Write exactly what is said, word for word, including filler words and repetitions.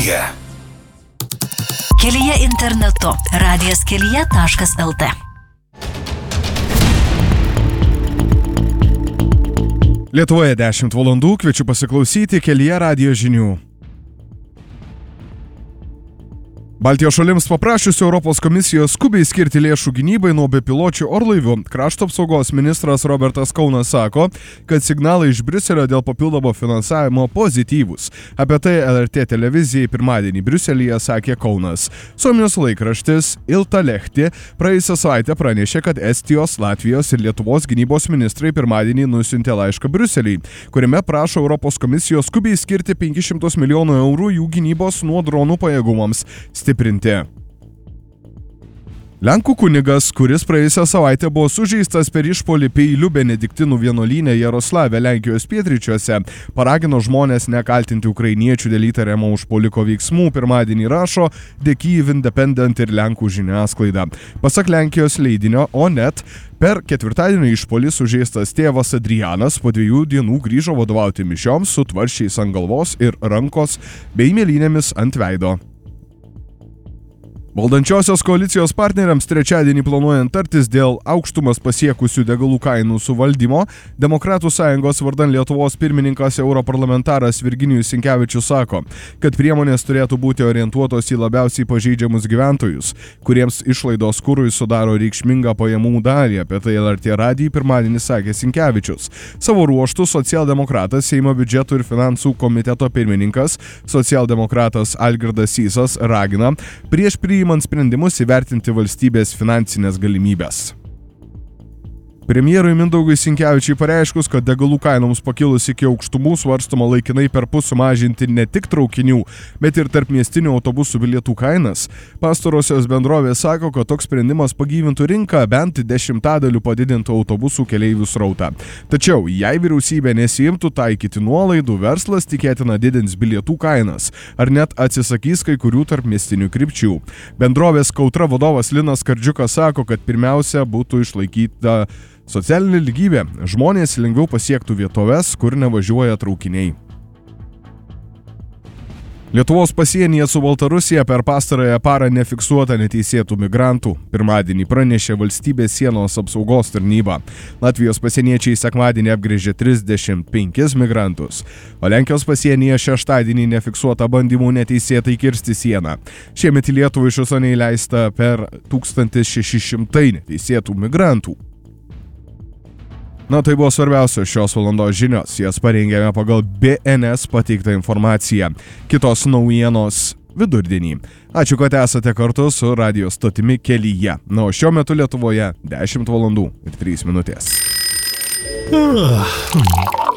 Kelyje. Kelyje internetu. radijas kelyje taškas lt. Lietuvoje dešimt valandų, kviečiu pasiklausyti Kelyje radijo žinių. Baltijos šalims paprašius Europos komisijos skubiai skirti lėšų gynybai nuo bepiločių orlaivių, krašto apsaugos ministras Robertas Kaunas sako, kad signalai iš Briuselio dėl papildomo finansavimo pozityvūs. Apie tai L R T televizijai pirmadienį Briuselyje sakė Kaunas. Suomijos laikraštis Ilta Lehti praėjusią savaitę pranešė, kad Estijos, Latvijos ir Lietuvos gynybos ministrai pirmadienį nusiuntė laišką Briuseliui, kuriame prašo Europos komisijos skubiai skirti penkis šimtus milijonų eurų jų gynybos nuo dronų pajėgumams stiprinti. Lenkų kunigas, kuris praėjusią savaitę buvo sužeistas per išpuolį peiliu Benediktinų vienuolyne Jaroslavė, Lenkijos pietryčiuose, paragino žmonės nekaltinti ukrainiečių dėl įtariamo užpuoliko veiksmų, pirmadienį rašo The Kyiv Independent ir Lenkų žiniasklaida. Pasak Lenkijos leidinio Onet, per ketvirtadienio išpuolį sužeistas tėvas Adrianas po dviejų dienų grįžo vadovauti mišioms su tvarsčiais ant galvos ir rankos bei mėlynėmis ant veido. Valdančiosios koalicijos partneriams trečiadienį planuojant tartis dėl aukštumas pasiekusių degalų kainų suvaldymo, Demokratų sąjungos vardan Lietuvos pirmininkas europarlamentaras Virginijus Sinkevičius sako, kad priemonės turėtų būti orientuotos į labiausiai pažeidžiamus gyventojus, kuriems išlaidos kurui sudaro reikšmingą pajamų dalį. Apie tai L R T radijai pirmadienį sakė Sinkevičius. Savo ruožtu socialdemokratas Seimo biudžeto ir finansų komiteto pirmininkas, socialdemokratas Algirdas Sysas ragina prieš priimant sprendimus įvertinti valstybės finansinės galimybės. Premjerui Mindaugui Sinkevičiui pareiškus, kad degalų kainoms pakilus iki aukštumų svarstoma laikinai perpus sumažinti ne tik traukinių, bet ir tarpmiestinių autobusų bilietų kainas, pastarosios bendrovės sako, kad toks sprendimas pagyvintų rinką, bent dešimtadaliu padidintų autobusų keleivių srautą. Tačiau, jei vyriausybė nesiimtų taikyti nuolaidų, verslas tikėtina didins bilietų kainas, ar net atsisakys kai kurių tarpmiestinių krypčių. Bendrovės Kautra vadovas Linas Kardžiukas sako, kad pirmiausia būtų išlaikyta socialinė lygybė, žmonės lengviau pasiektų vietoves, kur nevažiuoja traukiniai. Lietuvos pasienyje su Baltarusija per pastarąją parą nefiksuota neteisėtų migrantų. Pirmadienį pranešė valstybės sienos apsaugos tarnyba. Latvijos pasieniečiai sekmadienį apgręžė trisdešimt penkis migrantus, o Lenkijos pasienyje šeštadienį nefiksuota bandymų neteisėtai kirsti sieną. Šiemet į Lietuvą iš viso neįleista per tūkstantis šeši šimtai neteisėtų migrantų. Na, tai buvo svarbiausios šios valandos žinios. Jas parengėme pagal B N S pateiktą informaciją. Kitos naujienos vidurdienį. Ačiū, kad esate kartu su radijo stotimi Kelyje. Na, o šiuo metu Lietuvoje dešimt valandų ir trys minutės.